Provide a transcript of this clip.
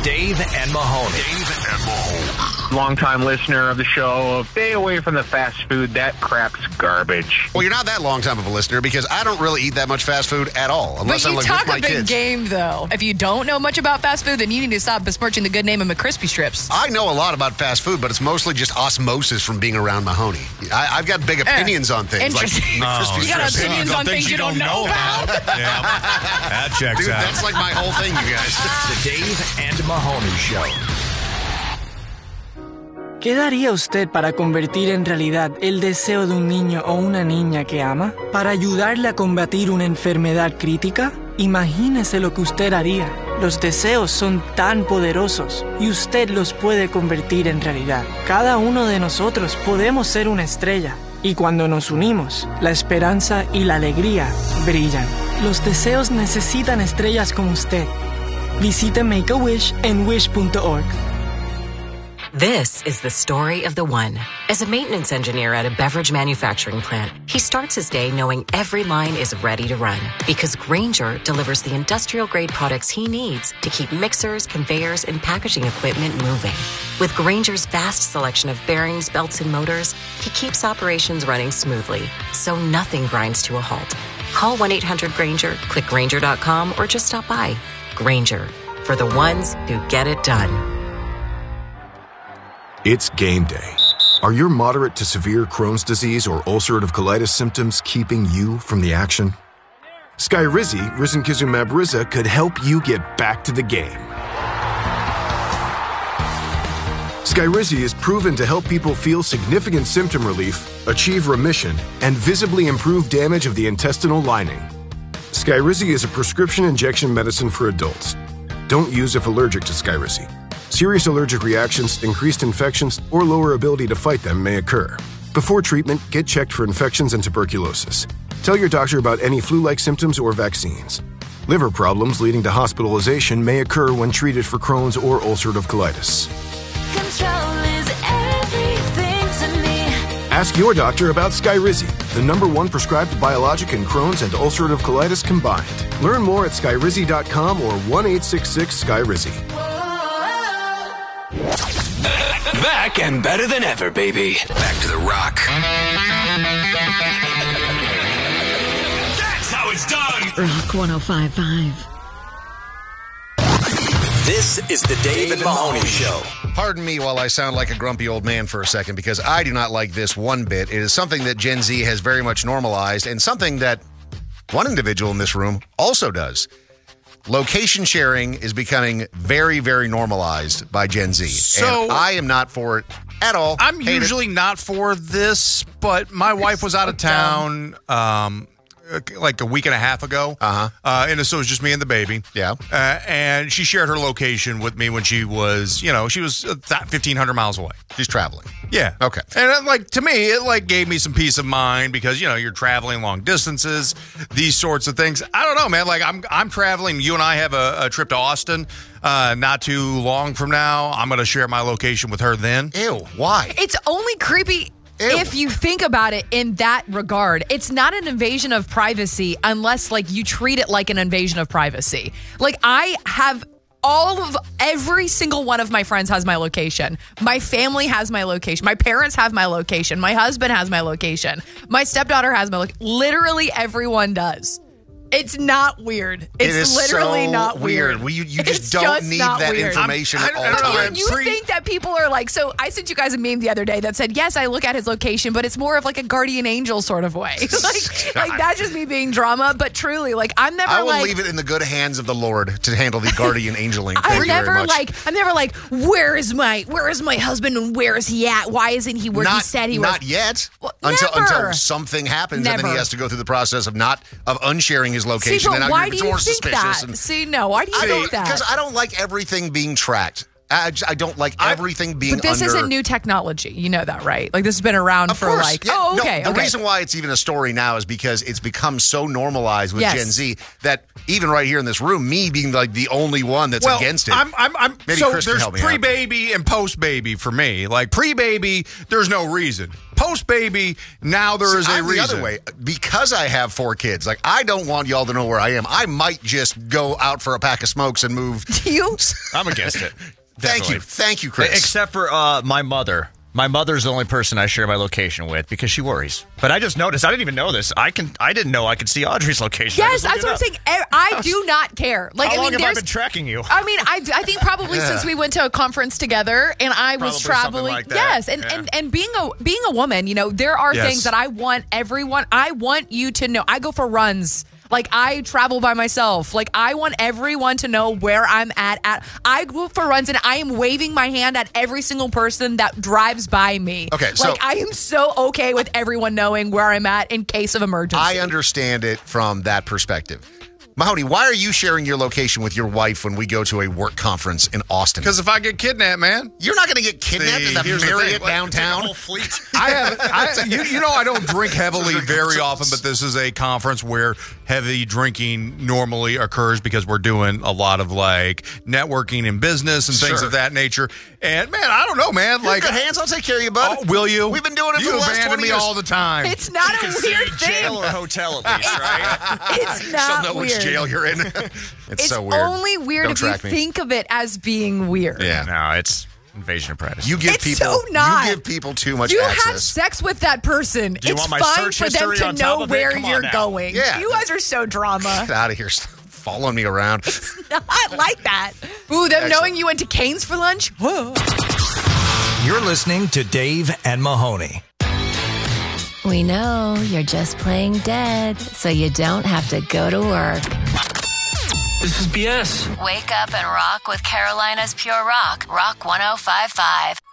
Dave and Mahoney. Long-time listener of the show. Stay away from the fast food. That crap's garbage. Well, you're not that long time of a listener because I don't really eat that much fast food at all, unless I'm But like you with talk my a big kids. game, though. If you don't know much about fast food, then you need to stop besmirching the good name of McCrispy strips. I know a lot about fast food, but it's mostly just osmosis from being around Mahoney. I've got big opinions on things. Interesting. Like McCrispy You got strips. opinions on things you don't know about? Yeah, that checks Dude, out. that's like my whole thing, you guys. The Dave and Mahoney Show. ¿Qué daría usted para convertir en realidad el deseo de un niño o una niña que ama? ¿Para ayudarle a combatir una enfermedad crítica? Imagínese lo que usted haría. Los deseos son tan poderosos y usted los puede convertir en realidad. Cada uno de nosotros podemos ser una estrella. Y cuando nos unimos, la esperanza y la alegría brillan. Los deseos necesitan estrellas como usted. Visite Make-A-Wish en wish.org. This is the story of the one. As a maintenance engineer at a beverage manufacturing plant, he starts his day knowing every line is ready to run because Grainger delivers the industrial-grade products he needs to keep mixers, conveyors, and packaging equipment moving. With Grainger's vast selection of bearings, belts, and motors, he keeps operations running smoothly, so nothing grinds to a halt. Call 1-800-GRAINGER, click Grainger.com, or just stop by. Grainger, for the ones who get it done. It's game day. Are your moderate to severe Crohn's disease or ulcerative colitis symptoms keeping you from the action? Skyrizi, risankizumab Riza, could help you get back to the game. Skyrizi is proven to help people feel significant symptom relief, achieve remission, and visibly improve damage of the intestinal lining. Skyrizi is a prescription injection medicine for adults. Don't use if allergic to Skyrizi. Serious allergic reactions, increased infections, or lower ability to fight them may occur. Before treatment, get checked for infections and tuberculosis. Tell your doctor about any flu-like symptoms or vaccines. Liver problems leading to hospitalization may occur when treated for Crohn's or ulcerative colitis. Control is everything to me. Ask your doctor about Skyrizi, the #1 prescribed biologic in Crohn's and ulcerative colitis combined. Learn more at skyrizi.com or 1-866-SKYRIZI. Back and better than ever, baby. Back to the rock. That's how it's done. Rock 105.5. This is the Dave and Mahoney Show. Pardon me while I sound like a grumpy old man for a second, because I do not like this one bit. It is something that Gen Z has very much normalized, and something that one individual in this room also does. Location sharing is becoming very, very normalized by Gen Z. So, and I am not for it at all. I'm usually not for this, but my wife was out of town like a week and a half ago. And so it was just me and the baby. Yeah. And she shared her location with me when she was 1,500 miles away. She's traveling. Yeah. Okay. And to me, it gave me some peace of mind because, you're traveling long distances, these sorts of things. I don't know, man. Like I'm traveling. You and I have a trip to Austin not too long from now. I'm going to share my location with her then. Ew. Why? It's only creepy if you think about it in that regard. It's not an invasion of privacy unless, you treat it like an invasion of privacy. I have every single one of my friends has my location. My family has my location. My parents have my location. My husband has my location. My stepdaughter has my location. Literally everyone does. It's not weird. It's literally not weird. You just don't need that information at all times. You think that people are so I sent you guys a meme the other day that said, yes, I look at his location, but it's more of a guardian angel sort of way. That's just me being drama. But truly, I'm never I will leave it in the good hands of the Lord to handle the guardian angeling. I'm never where is my husband and where is he at? Why isn't he where he said he was? Not yet. Well, until something happens, and then he has to go through the process of unsharing his location. See, but why do you more think suspicious. that? See, no, why do you think that? Because I don't like everything being tracked. I don't like everything being But this under... isn't new technology. You know that, right? Like, this has been around Of for course. like, Yeah, oh, no, okay. the reason why it's even a story now is because it's become so normalized with Yes. Gen Z that even right here in this room, me being like the only one that's against it. Maybe so Chris can there's help me out. pre-baby and post-baby for me. Like pre-baby, there's no reason. Post-baby, now there is a I'm reason. the other way. Because I have 4 kids, like, I don't want y'all to know where I am. I might just go out for a pack of smokes and move. You? I'm against it. Thank you, Chris. Except for my mother. My mother's the only person I share my location with because she worries. But I just noticed. I didn't even know this. I didn't know I could see Audrey's location. Yes, that's what I'm saying. I do not care. Like, How I long mean, have I there's. been tracking you? I mean, I think probably since we went to a conference together and I was Probably something traveling. like that. Yes, Yeah. and being a woman, you know, there are Yes. things that I want everyone. I want you to know. I go for runs. Like, I travel by myself. Like, I want everyone to know where I'm at. I go for runs and I am waving my hand at every single person that drives by me. Okay, so- like, I am so okay with everyone knowing where I'm at in case of emergency. I understand it from that perspective. Mahoney, why are you sharing your location with your wife when we go to a work conference in Austin? Because if I get kidnapped, man. You're not going to get kidnapped at the here's the Marriott thing. What, downtown. Whole fleet. You know, I don't drink heavily very often, but this is a conference where heavy drinking normally occurs because we're doing a lot of like networking and business and things Sure. of that nature. And man, I don't know, man. Like, Good hands, I'll take care of you, bud. oh, will you? We've been doing it you for the last abandon 20 me years. all the time. It's not a weird Jail thing. or hotel at least, right? It's not She'll know weird. which jail you're in. It's so weird. only weird Don't if you track me. think of it as being weird. Yeah. No, it's invasion of privacy. You give It's people so not. You give people too much You access. have sex with that person. you It's want my fine search for them history to on top know of it? where Come on you're now. going. Yeah. You guys are so drama. Get out of here. Stop following me around. Not like that. Ooh, them knowing you went to Cane's for lunch? Whoa. You're listening to Dave and Mahoney. We know you're just playing dead, so you don't have to go to work. This is BS. Wake up and rock with Carolina's Pure Rock, Rock 105.5.